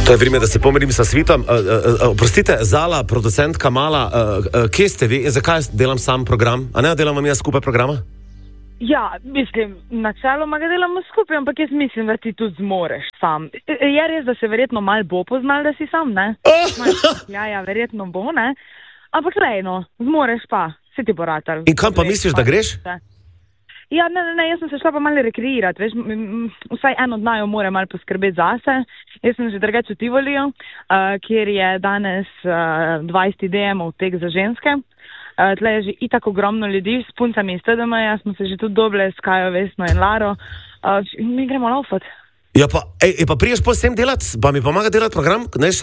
To je vreme, da se pomirim sa svitom. Oprostite, Zala, producentka Mala, kje ste vi in zakaj delam sam program? A ne delam vam jaz skupaj programa? Ja, mislim, načeloma ga delamo skupaj, ampak jaz mislim, da ti tudi zmoreš sam. Je res, da se verjetno malo bo poznal, da si sam, ne? Ja, verjetno bo, ne? Ampak lejno, zmoreš pa, se ti bo ratal. In kam pa misliš, da greš? Ja, ne, jaz sem se šla pa malo rekreirati, veš, vsaj en od naju mora malo poskrbeti zase. Jaz sem že drugače v Tivoliju, kjer je danes 20 DM-ov tek za ženske. Tle je že itak ogromno ljudi, s puncami iz TDM-ja smo se že tudi dobile s Kajo, Vesno in Laro. Mi gremo laufat. Ja pa, pa priješ po vsem delati, pa mi pomaga delati program?